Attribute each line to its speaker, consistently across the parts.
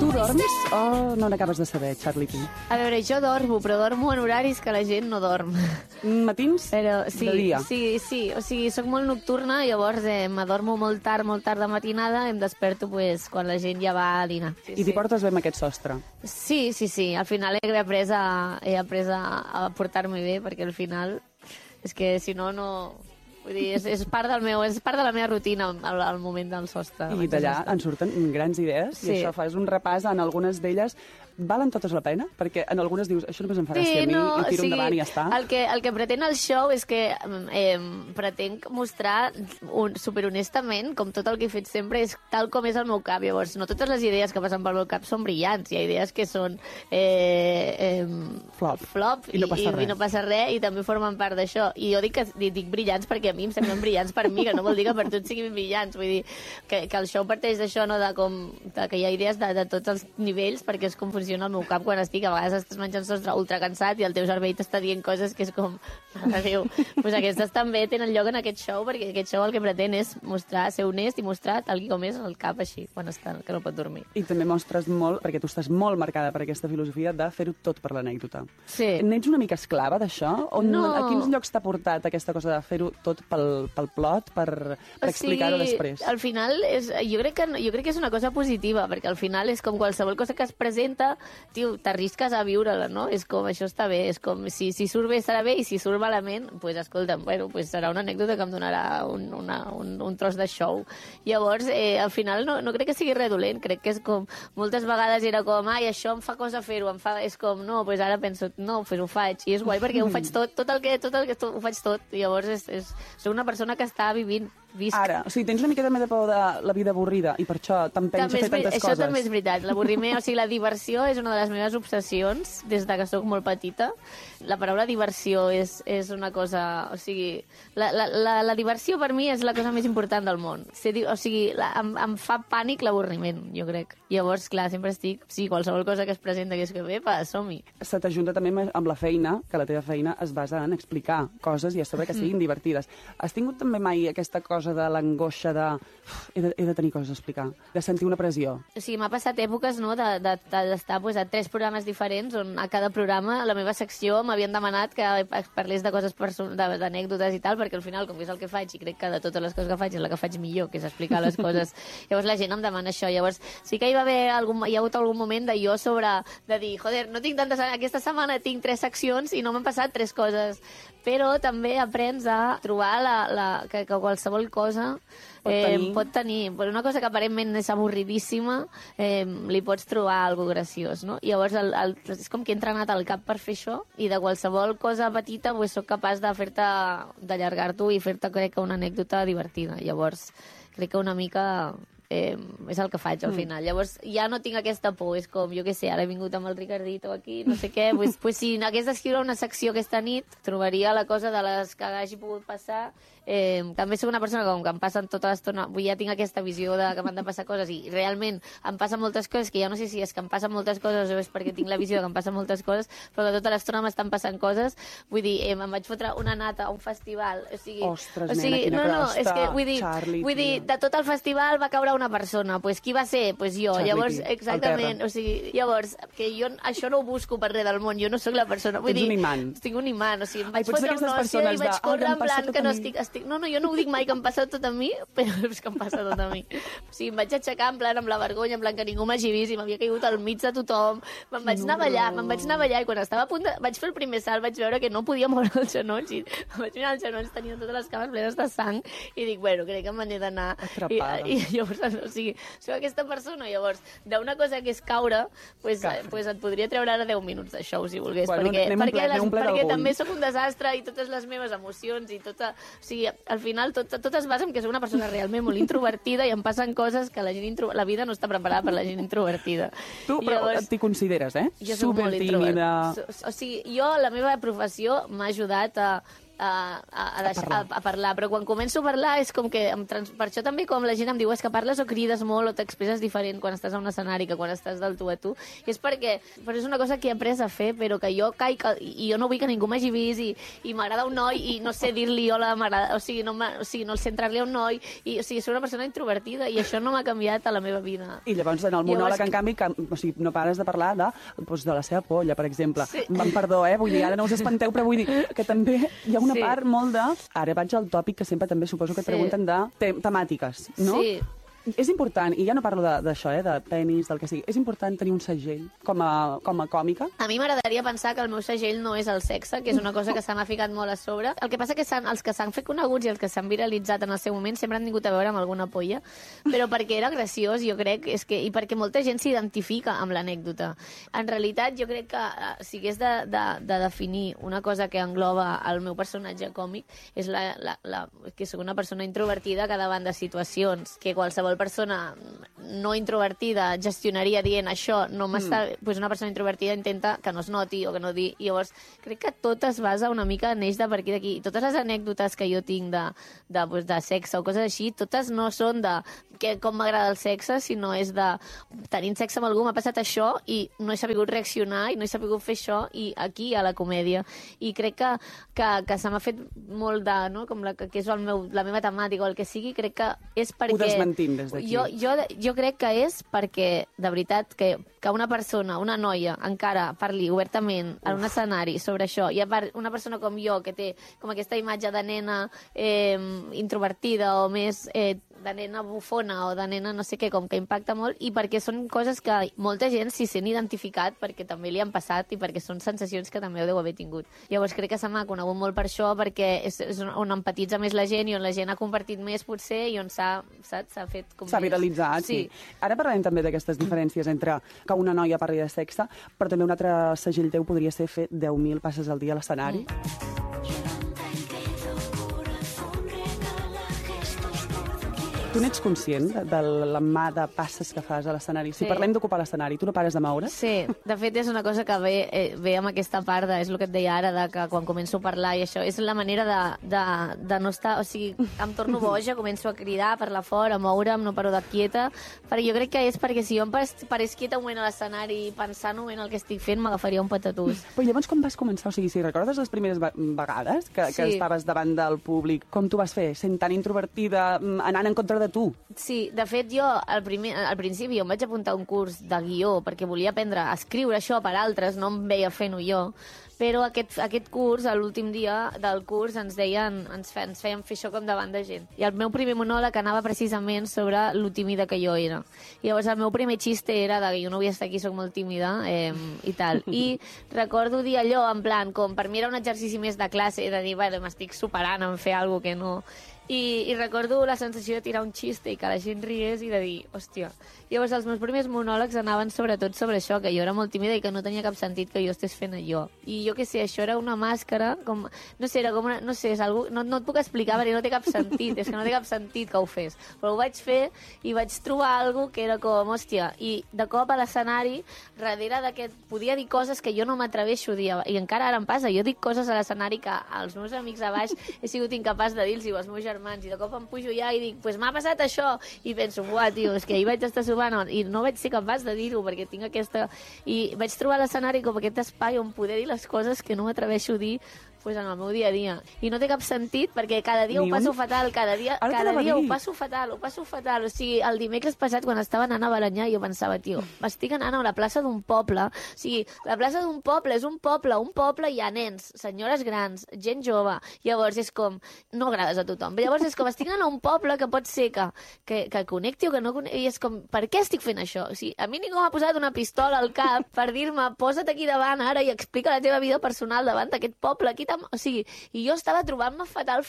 Speaker 1: Tu dorms o no n'acabes de saber, Charlie P?
Speaker 2: A veure, jo dormo, però dormo en horaris que la gent no dorm.
Speaker 1: Matins?
Speaker 2: Però sí,
Speaker 1: de dia?
Speaker 2: Sí. O sigui, soc molt nocturna, llavors m'adormo molt tard de matinada, em desperto quan la gent ja va a dinar. Sí,
Speaker 1: I t'hi portes bé amb aquest sostre?
Speaker 2: Sí. Al final he après a portar-me bé, perquè al final és que si no, no... Vull dir, és part de la meva rutina al moment del sostre.
Speaker 1: I d'allà en surten grans idees,
Speaker 2: sí.
Speaker 1: I això fas un repàs en algunes d'elles. Valen totes la pena? Perquè en algunes dius, això només em fa gràcia a mi, i tiro endavant i ja està.
Speaker 2: El que pretén el show és que pretenc mostrar superhonestament, com tot el que he fet sempre, és tal com és el meu cap. Llavors, no totes les idees que passen pel meu cap són brillants. Hi ha idees que són flop
Speaker 1: i no passa res,
Speaker 2: i també formen part d'això. I jo dic brillants perquè a mi em semblen brillants per mi, que no vol dir que per tots siguin brillants. Vull dir que el show parteix d'això, no? Que hi ha idees de tots els nivells, perquè és com funciona el meu cap quan estic. A vegades estàs menjant sostre ultra cansat i el teu cervell t'està dient coses que és com, mare Déu, pues aquestes també tenen lloc en aquest show, perquè aquest show el que pretén és mostrar, ser honest i mostrar tal com és el cap així, quan està, que no pot dormir.
Speaker 1: I també mostres molt, perquè tu estàs molt marcada per aquesta filosofia de fer-ho tot per l'anècdota.
Speaker 2: Sí.
Speaker 1: N'ets una mica esclava d'això?
Speaker 2: No.
Speaker 1: A quins llocs t'ha portat aquesta cosa de fer-ho tot pel plot, per explicar-ho després?
Speaker 2: Al final, jo crec que és una cosa positiva, perquè al final és com qualsevol cosa que es presenta, tio, t'arrisques a viure-la, no? És com, això està bé, és com, si surt bé estarà bé, i si surt malament, pues escolta'm, bueno, pues serà una anècdota que em donarà un tros de show. Llavors, al final no crec que sigui res dolent, crec que és com, moltes vegades era com, ai, això em fa cosa fer-ho, és com, no, pues ara penso, no, pues ho faig, i és guai perquè ho faig tot el que ho faig tot, i llavors soc una persona que està vivint, visc.
Speaker 1: Ara, o sigui, tens una mica també de por de la vida avorrida i per això t'empenys a fer tantes coses.
Speaker 2: Això també és veritat. L'avorriment, o sigui, la diversió és una de les meves obsessions des de que sóc molt petita. La paraula diversió és una cosa... O sigui, la diversió per mi és la cosa més important del món. O sigui, em fa pànic l'avorriment, jo crec. Llavors, clar, sempre estic... Sí, qualsevol cosa que es presenta que és que bé, som-hi. Se
Speaker 1: t'ajunta també amb la feina, que la teva feina es basa en explicar coses i a sobre que siguin divertides. Has tingut també mai aquesta cosa de l'angoixa de... He de tenir coses a explicar, de sentir una pressió? O
Speaker 2: sigui, m'ha passat èpoques, no?, d'estar a 3 programes diferents, on a cada programa, a la meva secció, m'havien demanat que parlés de coses d'anècdotes i tal, perquè al final, com que és el que faig, i crec que de totes les coses que faig és la que faig millor, que és explicar les coses. Llavors la gent em demana això. Llavors sí que hi ha hagut algun moment de jo de dir, joder, no tinc tantes... Aquesta setmana tinc 3 seccions i no m'han passat 3 coses. Però també aprens a trobar que qualsevol cosa pot tenir una cosa que aparentment és avorridíssima, li pots trobar alguna graciós, no? I llavors és com que he entrenat el cap per fer això, i de qualsevol cosa petita soc capaç d'allargar-t'ho i fer-te, crec que, una anècdota divertida. Llavors crec que una mica... és el que faig al final. Llavors ja no tinc aquesta por, és com, jo què sé, ara he vingut amb el Ricardito aquí, no sé què, pues si hagués d'escriure una secció aquesta nit, trobaria la cosa de les que hagi pogut passar. També soc una persona que, com que em passen tota l'estona, ja tinc aquesta visió de que m'han de passar coses, i realment em passen moltes coses, que ja no sé si és que em passen moltes coses o és perquè tinc la visió de que em passen moltes coses, però que tota l'estona m'estan passant coses. Vull dir, em vaig fotre una nata a un festival, o sigui...
Speaker 1: Ostres, nena, quina crosta,
Speaker 2: és que,
Speaker 1: Charlie,
Speaker 2: vull dir, de tot el festival va caure una persona, pues qui va ser? Pues jo.
Speaker 1: Charlie,
Speaker 2: llavors, exactament, o sigui, llavors, que jo això no ho busco per res del món, jo no sóc la persona, vull dir...
Speaker 1: Tens un imant.
Speaker 2: Tinc un imant, o sigui, em vaig fotre una hòstia i vaig córrer en plan que no estic... No, jo no ho dic mai que em passa tot a mi, però és que em passa tot a mi. O sigui, em vaig aixecar en plan amb la vergonya, en plan que ningú m'hagi vist i m'havia caigut al mig de tothom, me'n vaig anar a ballar, i quan estava a punt vaig fer el primer salt, vaig veure que no podia moure els genolls, i vaig mirar els genolls, tenia totes les cames plenes de sang, i dic, bueno, crec que me n'he d'anar. I llavors, o sigui, soc aquesta persona, llavors, d'una cosa que és caure, pues et podria treure ara 10 minuts de show, si volgués, perquè també sóc un desastre, i totes les meves emocions, i tota... O sigui, al final tot es basa en que soc una persona realment molt introvertida i em passen coses que la vida no està preparada per la gent introvertida.
Speaker 1: Tu, però t'hi consideres,
Speaker 2: Jo soc molt introvert. O sigui, la meva professió m'ha ajudat a a parlar. Però quan començo a parlar és com que... Per això també com la gent em diu és que parles o crides molt o t'expresses diferent quan estàs a un escenari que quan estàs del tu a tu. I és perquè és una cosa que he après a fer, però que jo caic i jo no vull que ningú m'hagi vist i m'agrada un noi i no sé dir-li hola, o sigui, no sé entrar-li a un noi, o sigui, soc una persona introvertida i això no m'ha canviat a la meva vida.
Speaker 1: I llavors en el monòleg, en canvi, no pares de parlar de la seva polla, per exemple. Sí. Perdó, vull dir, ara no us espanteu, però vull dir que també hi ha una part molt de... Ara vaig al tòpic que sempre també suposo que et pregunten de temàtiques, no? Sí. És important, i ja no parlo d'això, de penis, del que sigui, és important tenir un segell com a còmica? A
Speaker 2: mi m'agradaria pensar que el meu segell no és el sexe, que és una cosa que se m'ha ficat molt a sobre. El que passa que els que s'han fet coneguts i els que s'han viralitzat en el seu moment sempre han tingut a veure amb alguna polla, però perquè era graciós, jo crec, i perquè molta gent s'identifica amb l'anècdota. En realitat, jo crec que si hagués de definir una cosa que engloba el meu personatge còmic és que soc una persona introvertida que davant de situacions que qualsevol persona no introvertida gestionaria dient això no m'està... Pues una persona introvertida intenta que no es noti o que no digui. I llavors crec que tot es basa una mica en eix de per aquí d'aquí. I totes les anècdotes que jo tinc de sexe o coses així, totes no són de com m'agrada el sexe, sinó és de tenint sexe amb algú m'ha passat això i no he sabut reaccionar i no he sabut fer això i aquí hi ha la comèdia. I crec que se m'ha fet molt de... No? Com que és la meva temàtica o el que sigui, crec que és perquè...
Speaker 1: Ho desmentim des d'aquí.
Speaker 2: Jo crec que és perquè, de veritat, que una persona, una noia, encara parli obertament en un escenari sobre això, i a part una persona com jo, que té com aquesta imatge de nena introvertida o més de nena bufona o de nena no sé què, com que impacta molt, i perquè són coses que molta gent s'hi sent identificat perquè també li han passat i perquè són sensacions que també ho deu haver tingut. Llavors crec que se m'ha conegut molt per això, perquè és on empatitza més la gent i on la gent ha compartit més potser i on s'ha fet com
Speaker 1: s'ha viralitzat, sí. Ara parlarem també d'aquestes diferències entre que una noia parli de sexe, però també un altre segell teu podria ser fer 10.000 passes al dia a l'escenari. Tu n'ets conscient de la mà de passes que fas a l'escenari? Si parlem d'ocupar l'escenari, tu no pares de moure?
Speaker 2: Sí, de fet és una cosa que ve amb aquesta part, és el que et deia ara, de que quan començo a parlar i això, és la manera de no estar... O sigui, em torno boja, començo a cridar, a parlar fort, a moure'm, no paro de quieta, perquè jo crec que és perquè si jo em parés quieta un moment a l'escenari pensant un moment el que estic fent, m'agafaria un patatús.
Speaker 1: Però llavors com vas començar? O sigui, si recordes les primeres vegades que estaves davant del públic, com t'ho vas fer? Sent tan introvertida, anant en contra de tu?
Speaker 2: Sí, de fet jo al principi em vaig apuntar a un curs de guió perquè volia aprendre a escriure això per altres, no em veia fent-ho jo, però aquest curs, a l'últim dia del curs, ens feien fer això com davant de gent. I el meu primer monòleg anava precisament sobre lo tímida que jo era. I llavors el meu primer xiste era que jo no vull estar aquí, soc molt tímida i tal. I recordo dir allò, en plan, com per mi era un exercici més de classe, de dir, bueno, m'estic superant en fer alguna que no... I recordo la sensació de tirar un xiste i que la gent riés i de dir, hòstia. Llavors, els meus primers monòlegs anaven sobretot sobre això, que jo era molt tímida i que no tenia cap sentit que jo estés fent allò. I jo què sé, això era una màscara, com... No sé, era com una... No sé, és algú... No et puc explicar perquè no té cap sentit, és que no té cap sentit que ho fes. Però ho vaig fer i vaig trobar alguna que era com, hòstia, i de cop a l'escenari, darrere que podia dir coses que jo no m'atreveixo a dir, i encara ara em passa, jo dic coses a l'escenari que als meus amics a baix he sigut incapaç de dir-los, i als meus germans, i de cop em pujo ja i dic, pues m'ha passat això, i penso, uah, tio, és que ahir vaig estar sopant i no vaig ser capaç de dir-ho perquè tinc aquesta... I vaig trobar l'escenari com aquest espai on poder dir les coses que no m'atreveixo a dir pues en el meu dia a dia. I no té cap sentit perquè cada dia ho passo fatal, cada dia ho passo fatal. O sigui, el dimecres passat quan estava anant a Balanyà jo pensava, tio, m'estic anant a la plaça d'un poble, o sigui, la plaça d'un poble és un poble hi ha nens, senyores grans, gent jove, llavors és com, no agrades a tothom, però llavors és com, estic anant a un poble que pot ser que connecti o que no connecti, i és com, per què estic fent això? O sigui, a mi ningú m'ha posat una pistola al cap per dir-me, posa't aquí davant ara i explica la teva vida personal davant d'aquest poble, aquí o sigui, i jo estava trobant-me fatal,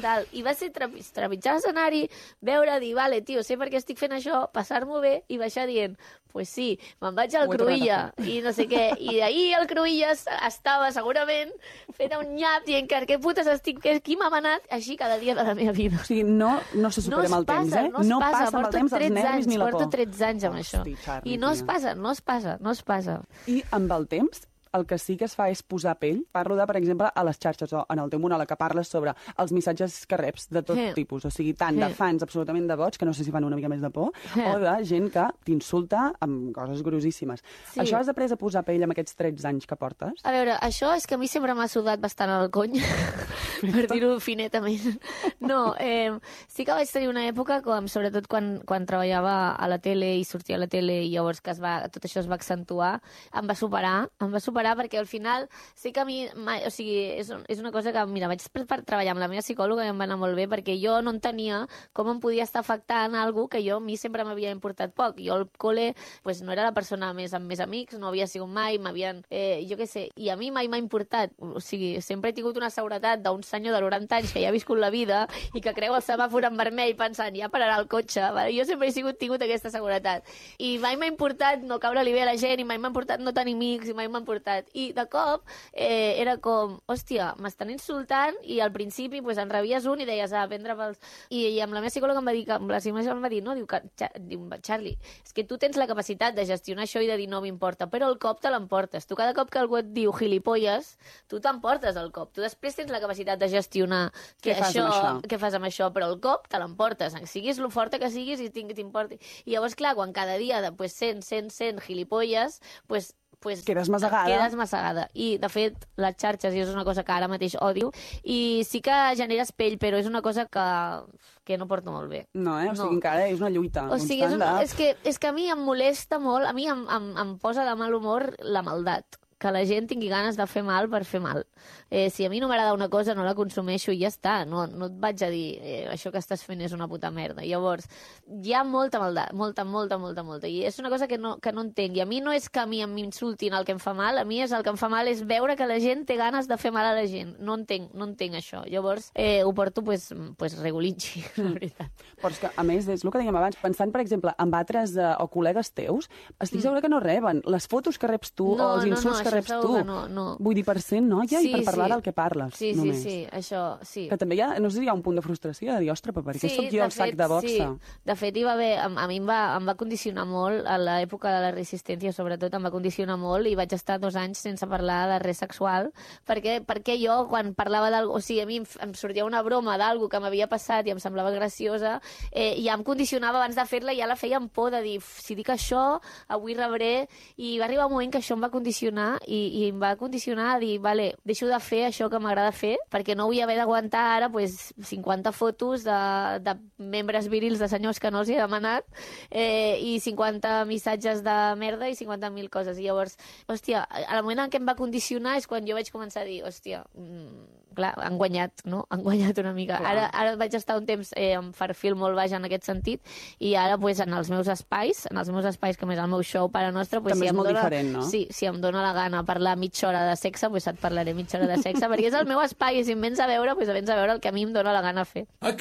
Speaker 2: i va ser trepitjar l'escenari, veure, dir, vale, tio, sé per què estic fent això, passar-m'ho bé i baixar dient, pues sí, me'n vaig al Cruïlla, i no sé què, i d'ahir al Cruïlla estava segurament fent un nyap dient que què putes estic, qui m'ha manat, així cada dia de la meva vida.
Speaker 1: O sigui, no se supera amb el temps, eh?
Speaker 2: No passa amb el temps els nervis
Speaker 1: ni la por.
Speaker 2: Porto 13 anys amb això. I no es passa.
Speaker 1: I amb el temps, el que sí que es fa és posar pell. Parlo de, per exemple, a les xarxes o en el teu monòleg que parles sobre els missatges que reps de tot tipus. O sigui, tant de fans absolutament de boig, que no sé si fan una mica més de por, o de gent que t'insulta amb coses grosíssimes. Sí. Això has après a posar pell amb aquests 13 anys que portes?
Speaker 2: A veure, això és que a mi sempre m'ha sudat bastant el cony, per dir-ho finetament. No, sí que vaig tenir una època, sobretot quan treballava a la tele i sortia a la tele i llavors que tot això es va accentuar, em va superar perquè al final sí que a mi, o sigui, és una cosa que, mira, vaig per treballar amb la meva psicòloga i em va anar molt bé perquè jo no entenia com em podia estar afectant alguna que a mi sempre m'havia importat poc. Jo al col·le pues, no era la persona amb més amics, no havia sigut mai, m'havien, jo què sé, i a mi mai m'ha importat. O sigui, sempre he tingut una seguretat d'un senyor de 90 anys que ja ha viscut la vida i que creu el semàfor en vermell pensant ja pararà el cotxe. Vale? Jo sempre he tingut aquesta seguretat. I mai m'ha importat no caure-li bé a la gent i mai m'ha importat no tenir amics i mai m'ha importat. I de cop era com, hòstia, m'estan insultant i al principi pues, en rebies un i deies, prendre pels... I amb la meva psicòloga em va dir, no, diu, Charlie, és que tu tens la capacitat de gestionar això i de dir no m'importa, però el cop te l'emportes. Tu cada cop que algú et diu gilipolles, tu t'emportes el cop. Tu després tens la capacitat de gestionar què fas amb això, però el cop te l'emportes. Siguis lo forta que siguis i t'importi. I llavors, clar, quan cada dia pues, 100 gilipolles, pues
Speaker 1: quedes massegada.
Speaker 2: I, de fet, les xarxes, i és una cosa que ara mateix odio, i sí que generes pell, però és una cosa que no porto molt bé.
Speaker 1: No, o sigui, encara és una lluita constant.
Speaker 2: És que a mi em molesta molt, a mi em posa de mal humor la maldat, que la gent tingui ganes de fer mal per fer mal. Si a mi no m'agrada una cosa, no la consumeixo i ja està. No et vaig a dir això que estàs fent és una puta merda. Llavors, hi ha molta maldat, molta. I és una cosa que no entenc. I a mi no és que a mi m'insultin el que em fa mal, a mi el que em fa mal és veure que la gent té ganes de fer mal a la gent. No entenc això. Llavors, ho porto pues regulinxi, la veritat.
Speaker 1: Però és que, a més, és el que dèiem abans, pensant, per exemple, en altres o col·legues teus, estic segura que no reben les fotos que reps tu o els insults que reps tu.
Speaker 2: No.
Speaker 1: Vull dir, per ser noia i per parlar del que parles.
Speaker 2: Sí, això, sí.
Speaker 1: Que també no sé si hi ha un punt de frustració de dir, ostres, però per què soc jo el sac de boxa?
Speaker 2: Sí, de fet, hi va haver, a mi em va condicionar molt, a l'època de la resistència, sobretot, em va condicionar molt i vaig estar 2 anys sense parlar de res sexual, perquè jo, quan parlava d'algú, o sigui, a mi em sortia una broma d'algú que m'havia passat i em semblava graciosa, ja em condicionava abans de fer-la, ja la feia amb por de dir, si dic això, avui rebré, i va arribar un moment que això em va condicionar i em va condicionar a dir, vale, deixo de fer això que m'agrada fer, perquè no vull haver d'aguantar ara 50 fotos de membres virils de senyors que no els he demanat i 50 missatges de merda i 50.000 coses. I llavors, hòstia, al moment en què em va condicionar és quan jo vaig començar a dir, hòstia, clar, han guanyat, no? Han guanyat una mica. Ara vaig estar un temps amb perfil molt baix en aquest sentit i ara, en els meus espais, que més el meu show Pare Nostre,
Speaker 1: també és molt diferent, no?
Speaker 2: Sí, si em dóna la gana parlar mitja hora de sexe, et parlaré mitja hora de sexe, perquè és el meu espai i si em vens a veure, el que a mi em dóna la gana fer.